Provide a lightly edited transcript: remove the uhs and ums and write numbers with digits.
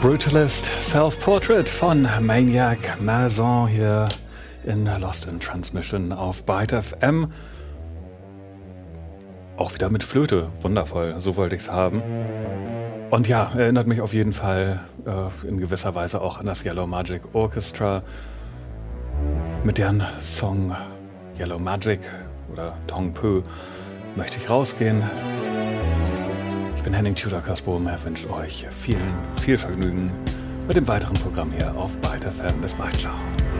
Brutalist Self-Portrait von Maniac Mason hier in Lost in Transmission auf Byte FM. Auch wieder mit Flöte, wundervoll, so wollte ich es haben. Und ja, erinnert mich auf jeden Fall in gewisser Weise auch an das Yellow Magic Orchestra mit deren Song Yellow Magic oder Tong Po möchte ich rausgehen. Ich bin Henning Tudor-Kasbohm, er wünscht euch viel Vergnügen mit dem weiteren Programm hier auf Byte FM. Bis bald, ciao.